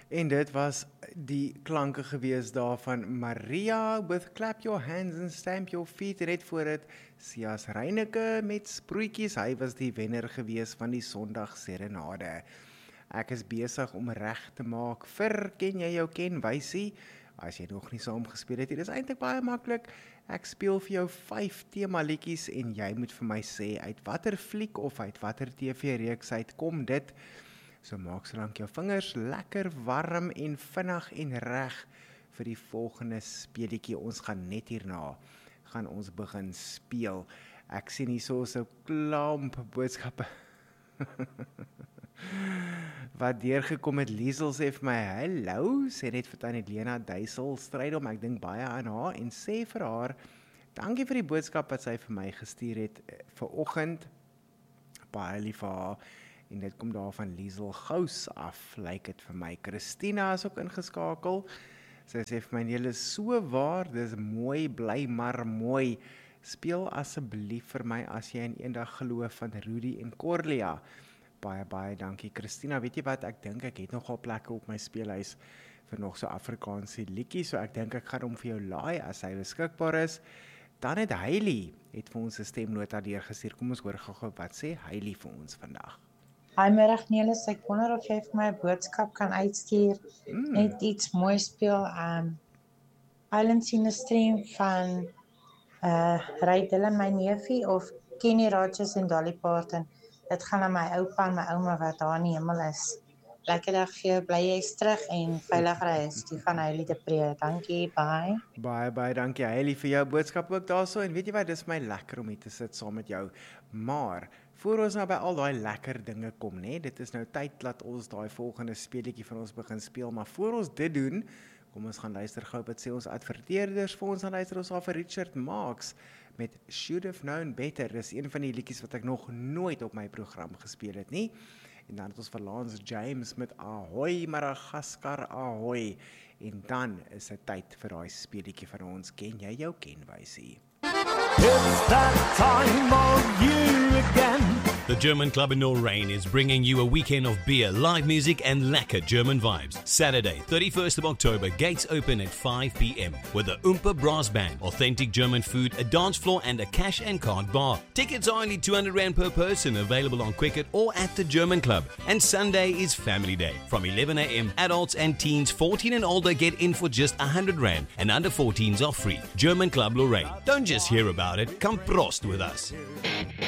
En dit was die klanke gewees daar van Maria with Clap Your Hands and Stamp Your Feet. Net voor dit Sias Reineke met Sproetjies. Hy was die wenner gewees van die Sondag Serenade. Ek is besig om reg te maak vir Ken jy jou ken wysie? As jy nog nie saam gespeel het, dit is eintlik baie maklik. Ek speel vir jou 5 tema liedjies en jy moet vir my sê uit watter fliek of uit watter TV-reeks uit kom dit. So maak solank jou vingers lekker warm en vinnig en reg vir die volgende speelietjie. Ons gaan net hierna gaan ons begin speel. Ek sien hier so 'n klomp boodskappe wat deurgekom het. Liesel sê vir my, hallo, sê net vir tannie Lena Duisel, strydom, ek dink baie aan haar, en sê vir haar, dankie vir die boodskap wat sy vir my gestuur het vir oggend, baie lief vir haar, en dit kom daar van Liesel Gous af, lyk dit vir my. Christina is ook ingeskakel, sy sê vir my, julle is so waar, dis mooi, bly maar mooi, speel asseblief vir my as jy in eendag geloof van Rudy en Corlia. Baie dankie Christina. Weet jy wat, ek dink ek het nogal plekke op my speelhuis vir nog so Afrikaanse liedjies, so ek dink ek gaan hom vir jou laai as hy beskikbaar is. Dan het Hailey het vir ons 'n stemnota deurgestuur. Kom ons hoor gou wat sê Hailey vir ons vandag. Hi middag Nelis, ek wonder of jy vir my 'n boodskap kan uitstuur, net iets mooi speel. Islands in the Stream van Ray Dillon, my neefie, of Kenny Rogers en Dolly Parton. Dit gaan aan my oupa en my ouma wat daar in die hemel is. Lekker dag vir jou, bly jy's terug en veilig reis. Die van Hailey de Pre. Dankie, bye. Baie dankie Hailey vir jou boodskap ook daarso. En weet jy wat, dis my lekker om hier te sit saam met jou. Maar voor ons nou by al daai lekker dinge kom, né? Dit is nou tyd dat ons daai volgende speletjie van ons begin speel, maar voor ons dit doen, kom ons gaan luister gou wat sê ons adverteerders vir ons. Dan luister ons af vir Richard Marx met Should Have Known Better. Dis een van die liedjies wat ek nog nooit op my program gespeel het nie. En dan het ons vir Lance James met Ahoy Madagaskar Ahoy. En dan is dit tyd vir daai speletjie van ons. Ken jy jou kenwysie? It's that time of year again. The German Club in Lorraine is bringing you a weekend of beer, live music and lekker German vibes. Saturday, 31st of October, gates open at 5 p.m. with the Oompa Brass Band, authentic German food, a dance floor and a cash and card bar. Tickets are only R200 per person, available on Quicket or at the German Club. And Sunday is Family Day. From 11 a.m, adults and teens 14 and older get in for just R100 and under 14s are free. German Club Lorraine. Don't just hear about it, come prost with us.